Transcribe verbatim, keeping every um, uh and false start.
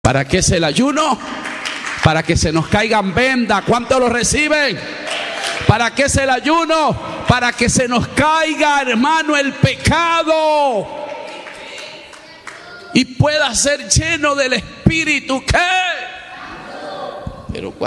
¿Para qué es el ayuno? Para que se nos caigan vendas. ¿Cuántos lo reciben? ¿Para qué es el ayuno? Para que se nos caiga, hermano, el pecado y pueda ser lleno del Espíritu. ¿Qué? Pero